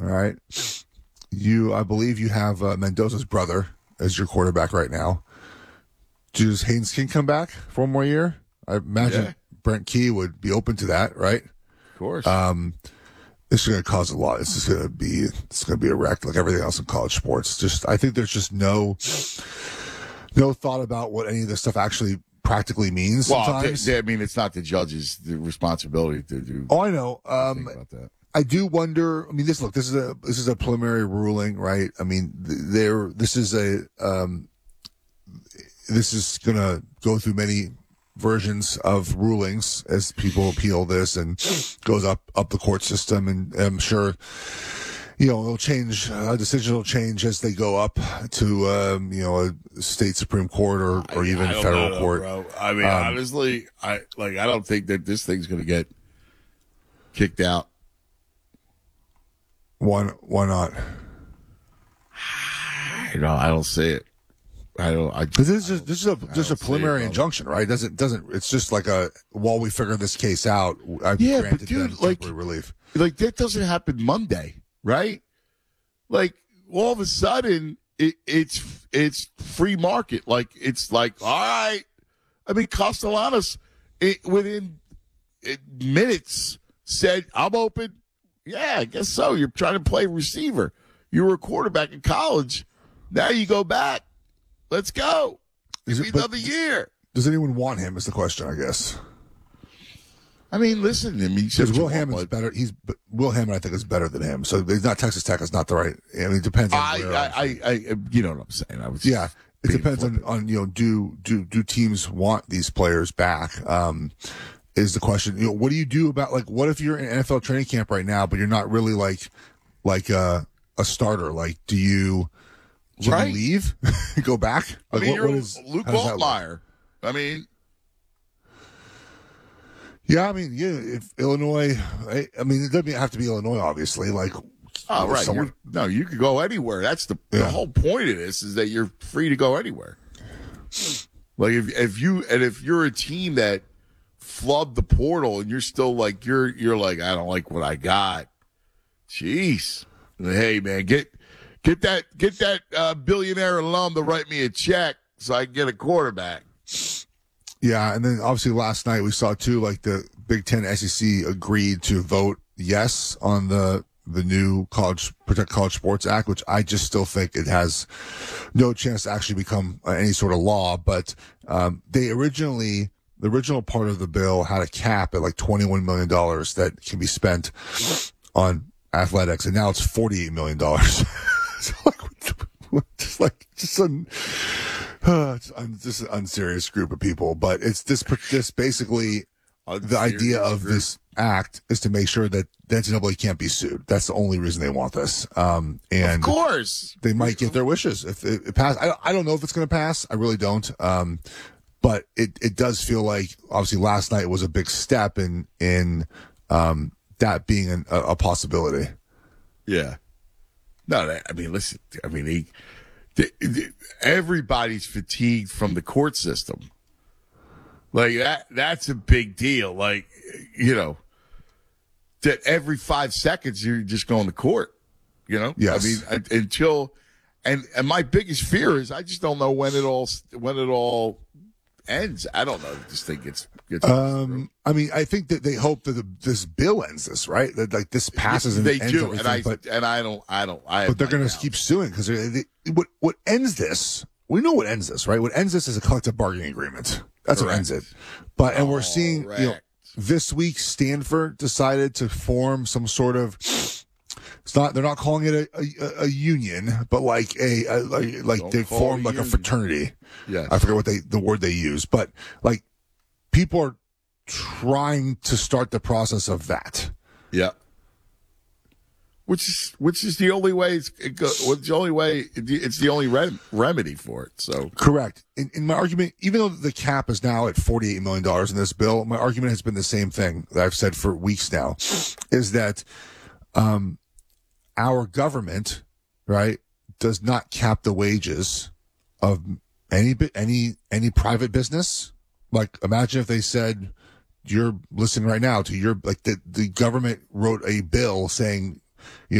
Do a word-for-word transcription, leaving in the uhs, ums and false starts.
All right. You, I believe you have uh, Mendoza's brother as your quarterback right now. Does Haynes King come back for one more year? I imagine Yeah. Brent Key would be open to that, right? Of course. Um, this is going to cause a lot. This is going to be, it's going to be a wreck like everything else in college sports. Just, I think there's just no, no thought about what any of this stuff actually practically means. Well, sometimes. they, they, I mean, it's not the judge's the responsibility to do. Oh, I know. Um, think about that. I do wonder. I mean, this look. This is a this is a preliminary ruling, right? I mean, there. This is a. Um, this is gonna go through many versions of rulings as people appeal this and goes up up the court system, and I'm sure, you know, it'll change. Uh, decisions will change as they go up to, um, you know, a state Supreme Court or or I, even I don't federal know, court. Bro. I mean, Um, honestly, I like. I don't think that this thing's gonna get kicked out. Why why not? You know, I don't see it. I don't. I, Because this is just, this is a just a see it, preliminary brother. injunction, right? Doesn't doesn't it's just like a while we figure this case out. I've Yeah, granted but dude, them like- temporary relief. like that doesn't happen Monday, right? Like all of a sudden, it, it's it's free market. Like it's like all right. I mean, Castellanos it, within it, minutes said, "I'm open." Yeah, I guess so. You're trying to play receiver. You were a quarterback in college. Now you go back. Let's go. Is Give it- me but another year. Does anyone want him? Is the question, I guess. I mean, listen. I mean, Because Will Hammond's better. He's Will Hammond, I think, is better than him. So he's not Texas Tech. Is not the right. I mean, it depends on I, where. I, I, I, you know what I'm saying. I was yeah, it being depends on, flippant. on you know do do do teams want these players back? Um, is the question. You know, what do you do about like what if you're in N F L training camp right now, but you're not really like like a a starter? Like, do you? Do Right. you leave? Go back? I Like, mean, what- you're what is- Luke how does that work? Altmaier. I mean, Yeah, I mean, yeah, if Illinois, I, I mean, it doesn't have to be Illinois, obviously. Like, oh, right. somewhere- You're- no, you could go anywhere. That's the, the Yeah. whole point of this is that you're free to go anywhere. Like if if you and if you're a team that flubbed the portal and you're still like you're you're like I don't like what I got. Jeez. Hey man, get get that get that uh, billionaire alum to write me a check so I can get a quarterback. Yeah, and then obviously last night we saw too, like the Big Ten S E C agreed to vote yes on the the new college Protect College Sports Act, which I just still think it has no chance to actually become uh, any sort of law. But um, they originally, the original part of the bill had a cap at like twenty-one million dollars that can be spent on athletics, and now it's forty-eight million dollars. So like, just like just an, uh, it's un, just an unserious group of people. But it's this this basically the idea of this act is to make sure that the N C double A can't be sued. That's the only reason they want this. Um, and Of course. they might get their wishes if it, it pass. I, I don't know if it's going to pass. I really don't. Um, but it, it does feel like obviously last night was a big step in in um, that being an, a, a possibility. Yeah. No, that, I mean, listen. I mean, he, the, the, everybody's fatigued from the court system. Like that. That's a big deal. Like, you know, that every five seconds you're just going to court. You know. Yes. I mean, I, until, and and my biggest fear is I just don't know when it all when it all ends. I don't know. This thing gets gets. Um, I mean, I think that they hope that the, this bill ends this, right? That like this passes and they ends do, everything, and I but and I don't. I don't. I. have but they're my going to doubts. keep suing because what what ends this? We know what ends this, right? What ends this is a collective bargaining agreement. That's what Correct. ends it. But and we're seeing, you know, Correct. this week Stanford decided to form some sort of. It's not. They're not calling it a, a, a union, but like a, a like, like Don't they call it formed a like a union. fraternity. Yes. I forget what they the word they use, but like people are trying to start the process of that. Yeah. Which is which is the only way it's it go, what's the only way it's the only rem, remedy for it. So Correct. In, in my argument, even though the cap is now at forty-eight million dollars in this bill, my argument has been the same thing that I've said for weeks now, is that um, our government, right, does not cap the wages of any bi- any any private business. Like, imagine if they said, you're listening right now to your, like the, the government wrote a bill saying,